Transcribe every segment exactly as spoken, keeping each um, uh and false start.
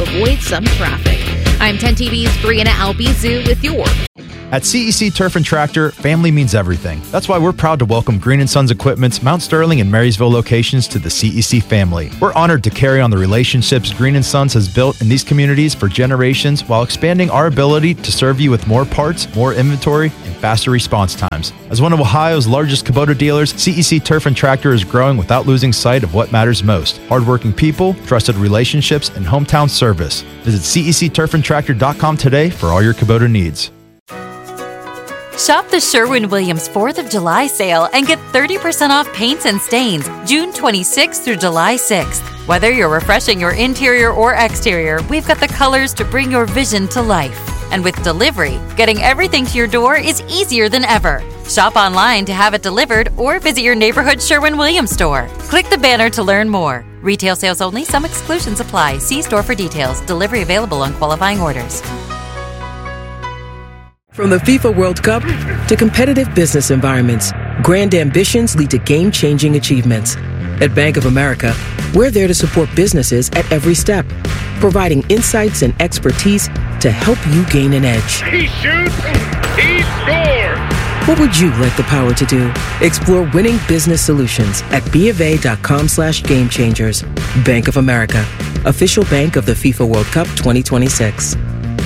avoid some traffic. I'm ten T V's Brianna Albizu with your. At C E C Turf and Tractor, family means everything. That's why we're proud to welcome Green and Sons Equipment's Mount Sterling and Marysville locations to the C E C family. We're honored to carry on the relationships Green and Sons has built in these communities for generations while expanding our ability to serve you with more parts, more inventory, and faster response times. As one of Ohio's largest Kubota dealers, C E C Turf and Tractor is growing without losing sight of what matters most: hardworking people, trusted relationships, and hometown service. Visit C E C turf and tractor dot com today for all your Kubota needs. Shop the Sherwin-Williams fourth of July sale and get thirty percent off paints and stains June twenty-sixth through July sixth. Whether you're refreshing your interior or exterior, we've got the colors to bring your vision to life. And with delivery, getting everything to your door is easier than ever. Shop online to have it delivered or visit your neighborhood Sherwin-Williams store. Click the banner to learn more. Retail sales only. Some exclusions apply. See store for details. Delivery available on qualifying orders. From the FIFA World Cup to competitive business environments, grand ambitions lead to game-changing achievements. At Bank of America, we're there to support businesses at every step, providing insights and expertise to help you gain an edge. He shoots, he scores! What would you like the power to do? Explore winning business solutions at BofA.com slash game changers. Bank of America, official bank of the FIFA World Cup twenty twenty-six.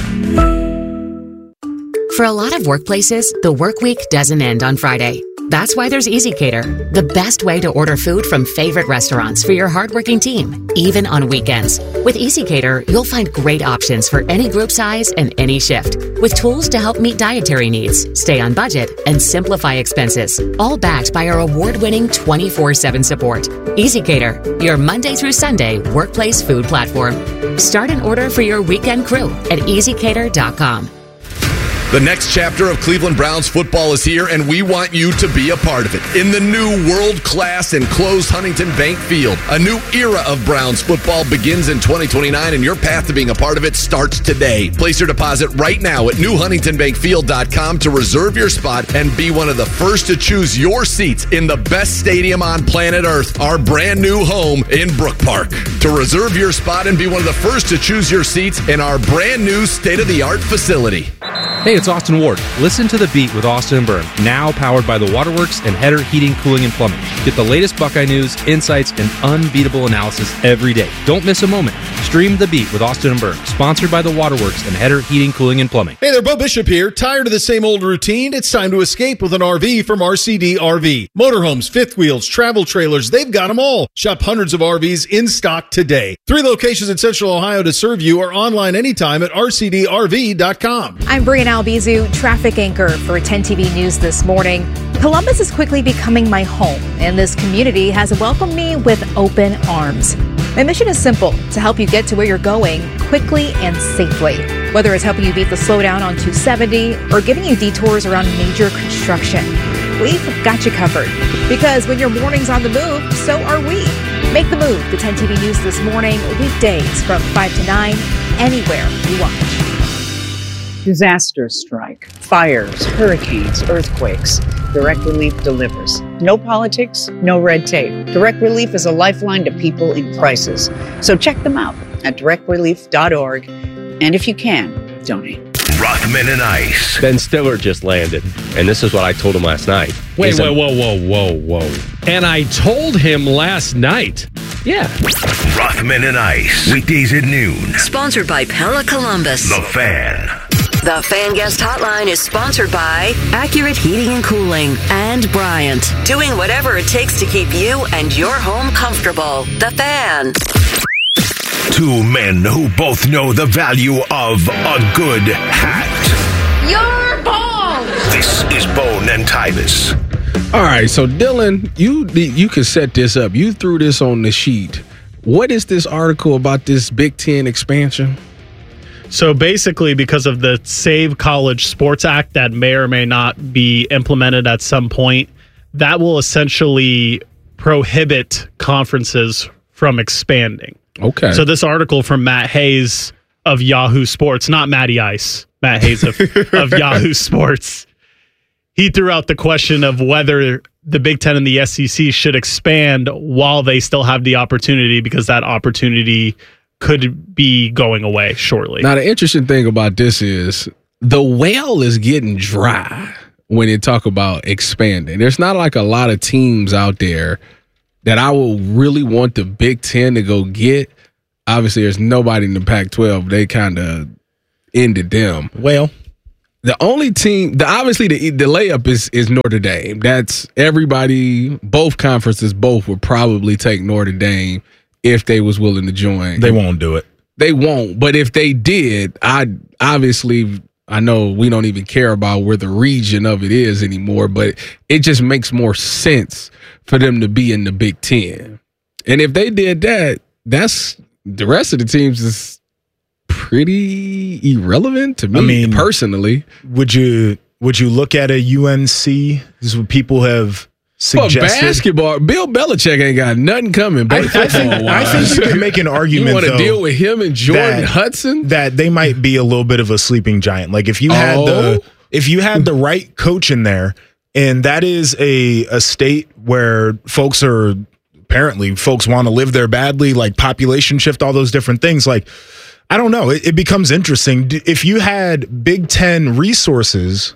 For a lot of workplaces, the work week doesn't end on Friday. That's why there's EasyCater, the best way to order food from favorite restaurants for your hardworking team, even on weekends. With EasyCater, you'll find great options for any group size and any shift, with tools to help meet dietary needs, stay on budget, and simplify expenses, all backed by our award-winning twenty-four seven support. EasyCater, your Monday through Sunday workplace food platform. Start an order for your weekend crew at easy cater dot com. The next chapter of Cleveland Browns football is here, and we want you to be a part of it. In the new world-class enclosed Huntington Bank Field, a new era of Browns football begins in twenty twenty-nine, and your path to being a part of it starts today. Place your deposit right now at new huntington bank field dot com to reserve your spot and be one of the first to choose your seats in the best stadium on planet Earth, our brand new home in Brook Park. To reserve your spot and be one of the first to choose your seats in our brand new state-of-the-art facility. Hey, it's Austin Ward. Listen to The Beat with Austin and Byrne, now powered by the Waterworks and Header Heating, Cooling, and Plumbing. Get the latest Buckeye news, insights, and unbeatable analysis every day. Don't miss a moment. Stream The Beat with Austin and Byrne, sponsored by the Waterworks and Header Heating, Cooling, and Plumbing. Hey there, Bo Bishop here. Tired of the same old routine? It's time to escape with an R V from R C D R V. Motorhomes, fifth wheels, travel trailers, they've got them all. Shop hundreds of R Vs in stock today. Three locations in Central Ohio to serve you, or online anytime at r c d r v dot com. I'm Brianna Albizu, traffic anchor for ten T V News this morning. Columbus is quickly becoming my home, and this community has welcomed me with open arms. My mission is simple: to help you get to where you're going quickly and safely. Whether it's helping you beat the slowdown on two seventy or giving you detours around major construction, we've got you covered. Because when your morning's on the move, so are we. Make the move to ten T V News this morning, weekdays from five to nine, anywhere you watch. Disasters strike, fires, hurricanes, earthquakes. Direct Relief delivers. No politics, no red tape. Direct Relief is a lifeline to people in crisis. So check them out at direct relief dot org. And if you can, donate. Rothman and Ice. Ben Stiller just landed, and this is what I told him last night. Wait, wait, whoa, whoa, whoa, whoa. And I told him last night. Yeah. Rothman and Ice. Weekdays at noon. Sponsored by Pella Columbus. The Fan. The Fan Guest Hotline is sponsored by Accurate Heating and Cooling and Bryant. Doing whatever it takes to keep you and your home comfortable. The Fan. Two men who both know the value of a good hat. Your balls! This is Bone and Tyvis. All right, so Dylan, you you can set this up. You threw this on the sheet. What is this article about this Big Ten expansion? So basically, because of the Save College Sports Act that may or may not be implemented at some point, that will essentially prohibit conferences from expanding. Okay. So this article from Matt Hayes of Yahoo Sports, not Matty Ice, Matt Hayes of, of Yahoo Sports, he threw out the question of whether the Big Ten and the S E C should expand while they still have the opportunity, because that opportunity could be going away shortly. Now, the interesting thing about this is the well is getting dry when you talk about expanding. There's not like a lot of teams out there that I will really want the Big Ten to go get. Obviously, there's nobody in the Pac twelve. They kind of ended them. Well, the only team, the obviously the the layup is is Notre Dame. That's everybody. Both conferences, both would probably take Notre Dame if they was willing to join. They won't do it. They won't. But if they did, I obviously I know we don't even care about where the region of it is anymore. But it just makes more sense for them to be in the Big Ten. And if they did that, that's the rest of the teams is pretty irrelevant to me. I mean, personally, would you would you look at a U N C? This is what people have suggested. Well, basketball, Bill Belichick ain't got nothing coming. I, I think I think you could make an argument. You want to though, deal with him and Jordan that, Hudson? That they might be a little bit of a sleeping giant. Like if you had oh. the if you had the right coach in there, and that is a a state where folks are apparently folks want to live there badly, like population shift, all those different things. Like, I don't know. It, it becomes interesting. If you had Big Ten resources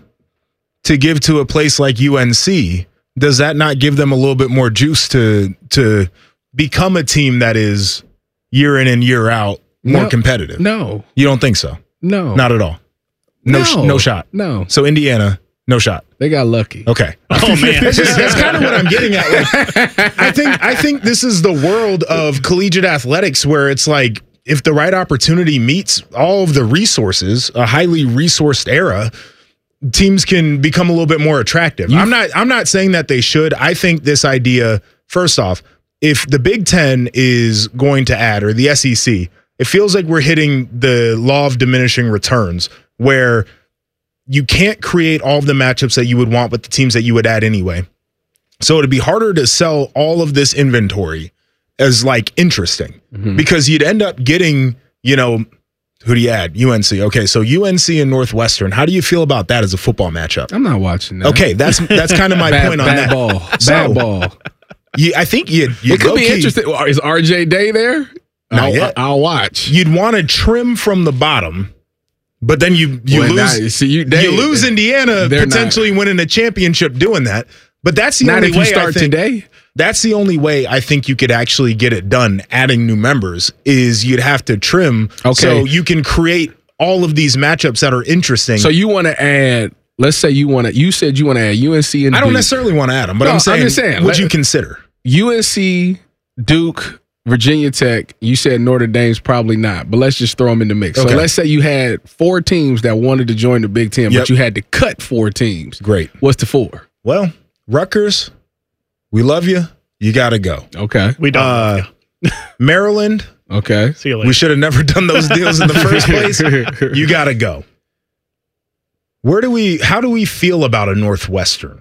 to give to a place like U N C, does that not give them a little bit more juice to to become a team that is year in and year out more no, competitive? No. You don't think so? No. Not at all? No, no, sh- no shot? No. So Indiana, no shot. They got lucky. Okay. Oh man, that's, just, that's kind of what I'm getting at. Like, I think I think this is the world of collegiate athletics where it's like if the right opportunity meets all of the resources, a highly resourced era, teams can become a little bit more attractive. You, I'm not I'm not saying that they should. I think this idea, first off, if the Big Ten is going to add, or the S E C, it feels like we're hitting the law of diminishing returns where you can't create all of the matchups that you would want with the teams that you would add anyway. So it'd be harder to sell all of this inventory as like interesting mm-hmm. because you'd end up getting, you know, who do you add? U N C. Okay, so U N C and Northwestern. How do you feel about that as a football matchup? I'm not watching that. Okay, that's that's kind of my bad, point on bad that. Ball. So, bad ball. You, I think you. It could be interesting. Is R J Day there? Not I'll, yet. I'll watch. You'd want to trim from the bottom. But then you you well, lose now, see, you, they, you lose Indiana potentially not, winning a championship doing that. But that's the not only if way you start I think, today. That's the only way I think you could actually get it done. Adding new members is you'd have to trim okay. so you can create all of these matchups that are interesting. So you want to add? Let's say you want to. You said you want to add U N C and I don't Duke. necessarily want to add them, but no, I'm saying, I'm just saying would you consider U N C, Duke, Virginia Tech? You said Notre Dame's probably not, but let's just throw them in the mix. Okay. So let's say you had four teams that wanted to join the Big Ten, yep. but you had to cut four teams. Great. What's the four? Well, Rutgers, we love you. You got to go. Okay. We don't. Uh, Maryland. Okay. See you later. We should have never done those deals in the first place. You got to go. Where do we, how do we feel about a Northwestern?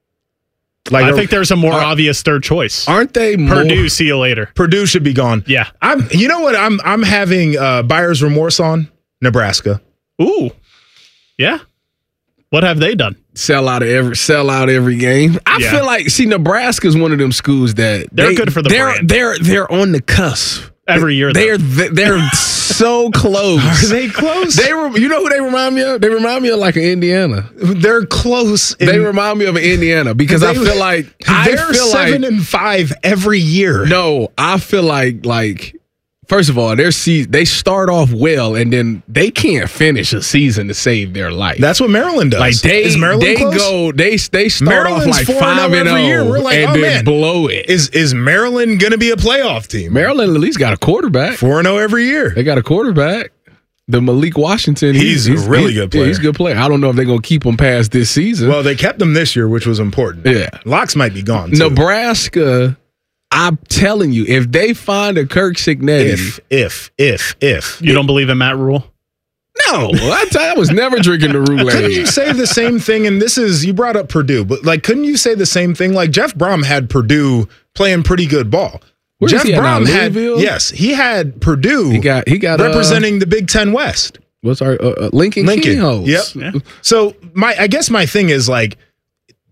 Like, I think there's a more are, obvious third choice. Aren't they more, Purdue, see you later. Purdue should be gone. Yeah. I'm you know what? I'm I'm having uh, buyer's remorse on Nebraska. Ooh. Yeah. What have they done? Sell out of every sell out every game. I yeah. feel like see Nebraska's one of them schools that they're they, good for the they're, brand. They're they're on the cusp. Every year, they're they're, they're so close. Are they close? They re, you know who they remind me of? They remind me of like an Indiana. They're close. In, they remind me of an Indiana because they, I feel like they're I feel seven like, and five every year. No, I feel like like first of all, their se- they start off well and then they can't finish a season to save their life. That's what Maryland does. Like they Is Maryland they close? go they they start Maryland's off like five and every year. We're oh like, and oh, then man. blow it. Is is Maryland going to be a playoff team? Maryland at least got a quarterback. four and oh every year. They got a quarterback. The Malik Washington, he's, he's a really he's, good player. Yeah, he's a good player. I don't know if they're going to keep him past this season. Well, they kept him this year, which was important. Yeah. Locks might be gone, too. Nebraska, I'm telling you, if they find a Kirk Cignetti. If, if, if, if. You don't believe in Matt Rule? No. I, t- I was never drinking the Roulade. Couldn't you say the same thing? And this is, you brought up Purdue, but like, couldn't you say the same thing? Like, Jeff Brom had Purdue playing pretty good ball. Where Jeff Brom had, Louisville? yes, he had Purdue he got, he got, representing uh, the Big Ten West. What's our uh, uh, Lincoln? Lincoln. Keyholes. Yep. Yeah. So my, I guess my thing is like,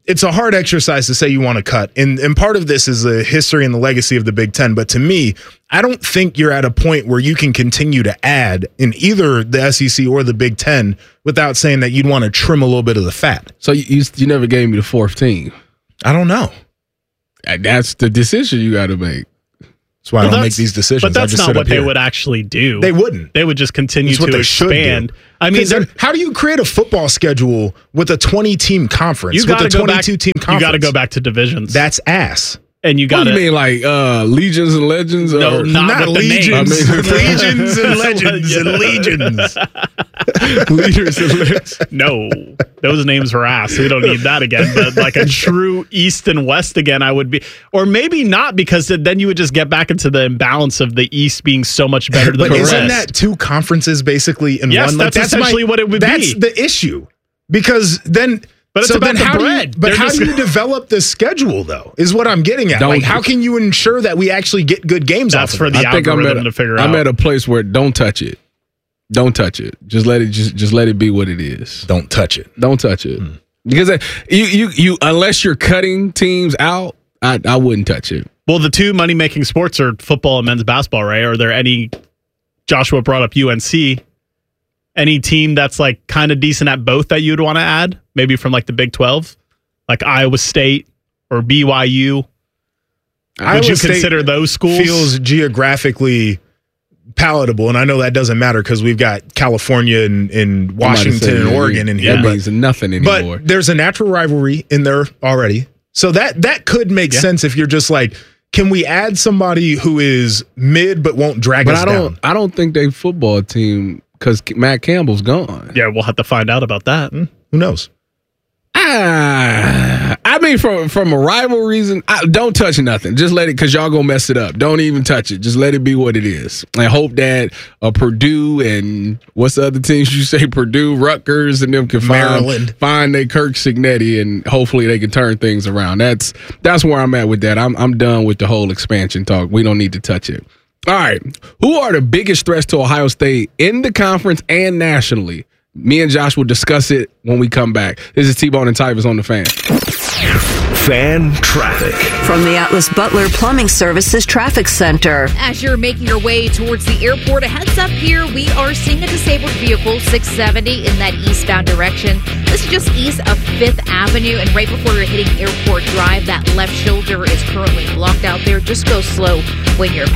it's a hard exercise to say you want to cut. And, and part of this is the history and the legacy of the Big Ten. But to me, I don't think you're at a point where you can continue to add in either the S E C or the Big Ten without saying that you'd want to trim a little bit of the fat. So you, you, you never gave me the fourth team. I don't know. That's the decision you got to make. That's why well, I don't make these decisions. But that's not what they would actually do. They wouldn't. They would just continue to expand. I mean, how do you create a football schedule with a twenty-team conference? You got to go back. Team conference? You got to go back to divisions. That's ass. And you got to. What do you mean, like uh, legions and legends? No, or, not, not legions. I mean, legions and legends and legions. Leaders and legends. No, those names were ass. We don't need that again. But like a true East and West again, I would be, or maybe not, because then you would just get back into the imbalance of the East being so much better than but the rest. Isn't that two conferences basically in yes, one? Like, that's, that's essentially my, what it would that's be. That's the issue, because then. But it's so about then how the bread. Do you, but They're how just do you develop the schedule, though, is what I'm getting at. Don't like, how can you ensure that we actually get good games That's off for of the it? I think algorithm I'm at, to figure I'm out. at a place where don't touch it. Don't touch it. Just let it just just let it be what it is. Don't touch it. Don't touch it. Hmm. Because uh, you you you unless you're cutting teams out, I, I wouldn't touch it. Well, the two money making sports are football and men's basketball, right? Are there any? Joshua brought up U N C. Any team that's like kind of decent at both that you'd want to add? Maybe from like the Big twelve, like Iowa State or B Y U. Would Iowa you State consider those schools? Feels geographically palatable, and I know that doesn't matter because we've got California and, and Washington and Oregon in here. That means nothing anymore. But there's a natural rivalry in there already, so that that could make Yeah. sense if you're just like, can we add somebody who is mid but won't drag But us I don't down? I don't think they football team because Matt Campbell's gone. Yeah, we'll have to find out about that. Hmm, who knows? Ah, I mean, from from a rival reason, I, don't touch nothing. Just let it, because y'all gonna mess it up. Don't even touch it. Just let it be what it is. I hope that uh, Purdue and what's the other teams you say, Purdue, Rutgers, and them can find Maryland. find their Kirk Cignetti, and hopefully they can turn things around. That's that's where I'm at with that. I'm I'm done with the whole expansion talk. We don't need to touch it. All right, who are the biggest threats to Ohio State in the conference and nationally? Me and Josh will discuss it when we come back. This is T-Bone and Tyvus on the Fan. Fan traffic. From the Atlas Butler Plumbing Services Traffic Center. As you're making your way towards the airport, a heads up here, we are seeing a disabled vehicle, six seventy, in that eastbound direction. This is just east of fifth Avenue, and right before you're hitting Airport Drive, that left shoulder is currently blocked out there. Just go slow when you're